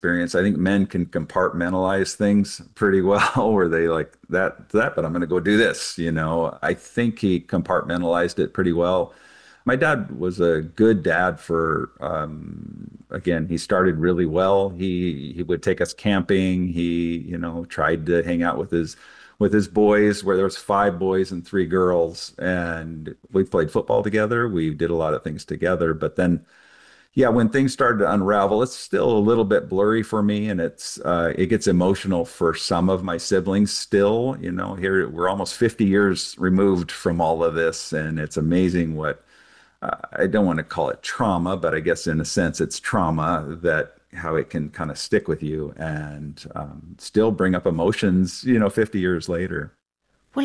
experience. I think men can compartmentalize things pretty well, where they like that, but I'm going to go do this. I think he compartmentalized it pretty well. My dad was a good dad for, again, he started really well. He would take us camping. He, tried to hang out with his boys, where there was five boys and three girls, and we played football together. We did a lot of things together, but then yeah, when things started to unravel, it's still a little bit blurry for me, and it gets emotional for some of my siblings still. Here we're almost 50 years removed from all of this, and it's amazing what I don't want to call it trauma, but I guess in a sense it's trauma, that how it can kind of stick with you and still bring up emotions, 50 years later. Well,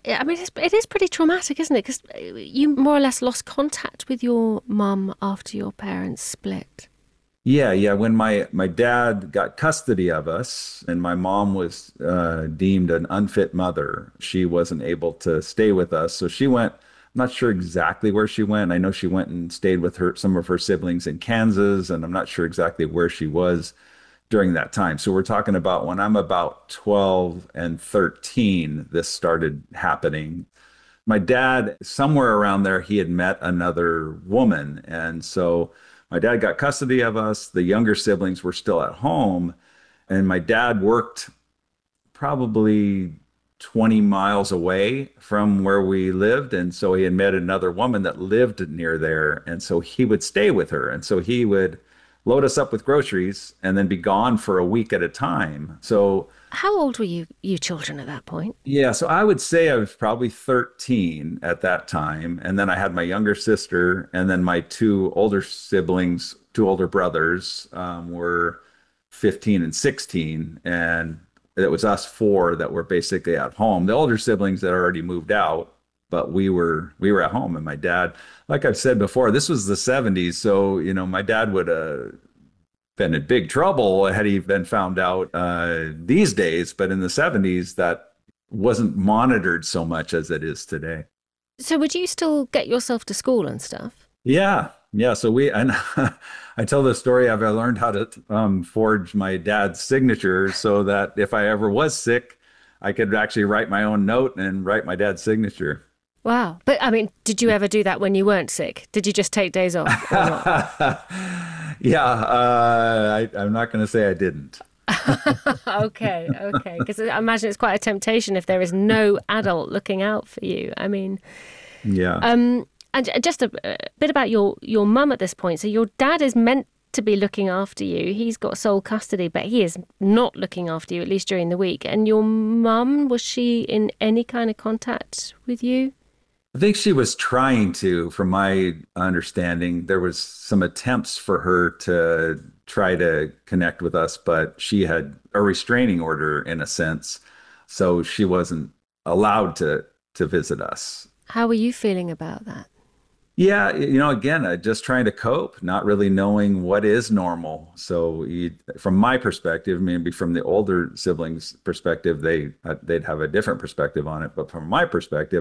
it is pretty traumatic, isn't it? Because you more or less lost contact with your mum after your parents split. Yeah, yeah. When my dad got custody of us, and my mom was deemed an unfit mother, she wasn't able to stay with us. So she went. I'm not sure exactly where she went. I know she went and stayed with some of her siblings in Kansas, and I'm not sure exactly where she was during that time. So we're talking about when I'm about 12 and 13, this started happening. My dad, somewhere around there, he had met another woman. And so my dad got custody of us. The younger siblings were still at home. And my dad worked probably 20 miles away from where we lived. And so he had met another woman that lived near there. And so he would stay with her. And so he would load us up with groceries and then be gone for a week at a time. So, How old were you children at that point? yeah, so I would say I was probably 13 at that time. And then I had my younger sister, and then my two older siblings, two older brothers, were 15 and 16. And it was us four that were basically at home. The older siblings that already moved out, but we were at home. And my dad, like I've said before, this was the 70s, so my dad would have been in big trouble had he been found out these days. But in the 70s, that wasn't monitored so much as it is today. So would you still get yourself to school and stuff? Yeah, yeah. So and I tell the story of I learned how to forge my dad's signature so that if I ever was sick, I could actually write my own note and write my dad's signature. Wow. But I mean, did you ever do that when you weren't sick? Did you just take days off or not? Yeah, I'm not going to say I didn't. Okay, okay. Because I imagine it's quite a temptation if there is no adult looking out for you. I mean, Yeah. and just a bit about your mum at this point. So your dad is meant to be looking after you. He's got sole custody, but he is not looking after you, at least during the week. And your mum, was she in any kind of contact with you? I think she was trying to, from my understanding, there was some attempts for her to try to connect with us, but she had a restraining order in a sense, so she wasn't allowed to visit us. How were you feeling about that? Yeah, again, just trying to cope, not really knowing what is normal. So, from my perspective, maybe from the older siblings' perspective, they'd have a different perspective on it. But from my perspective,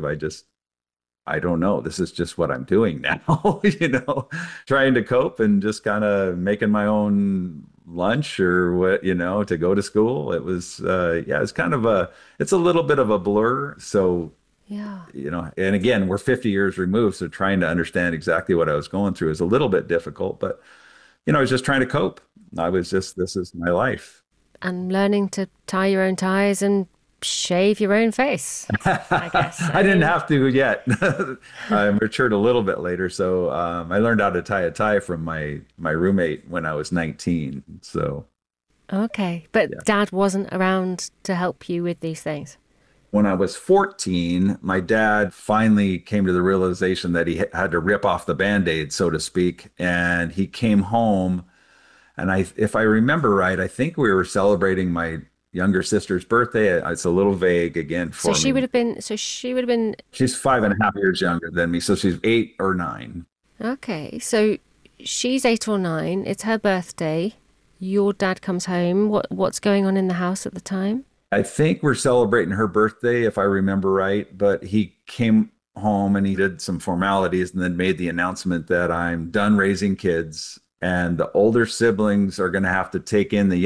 I don't know. This is just what I'm doing now, trying to cope and just kind of making my own lunch or what, to go to school. It was, yeah, it's a little bit of a blur. So, Yeah. and again, we're 50 years removed. So trying to understand exactly what I was going through is a little bit difficult, but, I was just trying to cope. This is my life. And learning to tie your own ties and shave your own face, I guess. I I didn't mean, have to yet. I matured a little bit later, so I learned how to tie a tie from my roommate when I was 19. So okay. But yeah, dad wasn't around to help you with these things. when I was 14, my dad finally came to the realization that he had to rip off the Band-Aid, so to speak, and he came home. And if I remember right, I think we were celebrating my younger sister's birthday. It's a little vague again So for she me. would have been, so she would have been, She's 5.5 years younger than me, so she's 8 or 9. okay. So she's 8 or 9. It's her birthday. Your dad comes home. What's going on in the house at the time? I think we're celebrating her birthday, if I remember right, but he came home and he did some formalities and then made the announcement that I'm done raising kids. and the older siblings are going to have to take in the